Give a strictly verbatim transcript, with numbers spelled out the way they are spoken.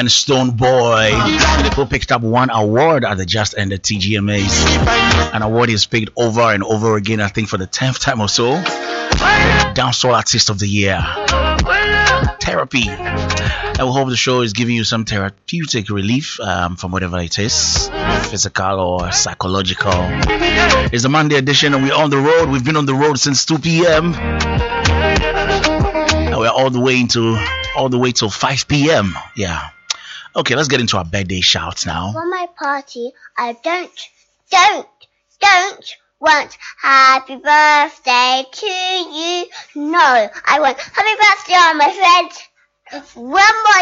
and Stone Boy, who picked up one award at the just ended T G M As. An award he's picked over and over again, I think for the tenth time or so. Dancehall Artist of the Year. Therapy. I will hope the show is giving you some therapeutic relief um, from whatever it is, physical or psychological. It's a Monday edition and we're on the road. We've been on the road since two p.m. and we're all the way into all the way till five p.m. Yeah. Okay, let's get into our birthday shouts now. For my party, I don't, don't, don't want happy birthday to you. No, I want happy birthday on my friend. One more